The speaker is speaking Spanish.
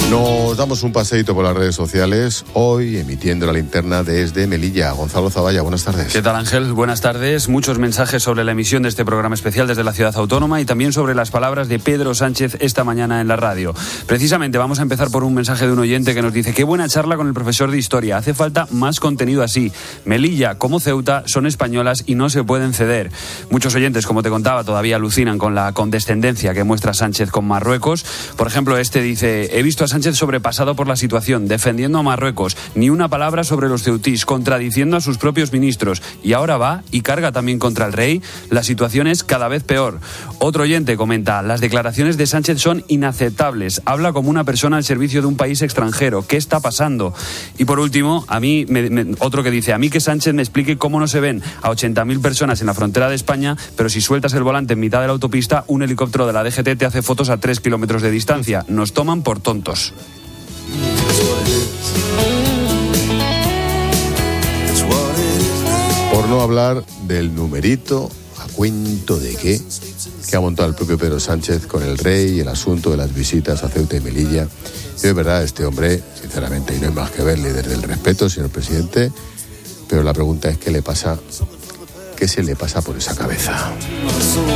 Nos damos un paseíto por las redes sociales, hoy emitiendo la linterna desde Melilla. Gonzalo Zavalla, buenas tardes. ¿Qué tal, Ángel? Buenas tardes. Muchos mensajes sobre la emisión de este programa especial desde la ciudad autónoma y también sobre las palabras de Pedro Sánchez esta mañana en la radio. Precisamente vamos a empezar por un mensaje de un oyente que nos dice: qué buena charla con el profesor de Historia, hace falta más contenido así. Melilla, como Ceuta, son españolas y no se pueden ceder. Muchos oyentes, como te contaba, todavía alucinan con la condescendencia que muestra Sánchez con Marruecos. Por ejemplo, este dice: he visto a Sánchez sobrepasado por la situación, defendiendo a Marruecos, ni una palabra sobre los ceutís, contradiciendo a sus propios ministros, y ahora va y carga también contra el rey. La situación es cada vez peor. Otro oyente comenta: las declaraciones de Sánchez son inaceptables, habla como una persona al servicio de un país extranjero, ¿qué está pasando? Y por último, a mí otro que dice: a mí que Sánchez me explique cómo no se ven a 80.000 personas en la frontera de España, pero si sueltas el volante en mitad de la autopista, un helicóptero de la DGT te hace fotos a 3 kilómetros de distancia. Nos toman por tontos. Por no hablar del numerito, a cuento de qué, que ha montado el propio Pedro Sánchez con el rey y el asunto de las visitas a Ceuta y Melilla. Y es verdad, este hombre, sinceramente, y no hay más que verle desde el respeto, señor presidente, pero la pregunta es: ¿qué le pasa? ¿Qué se le pasa por esa cabeza?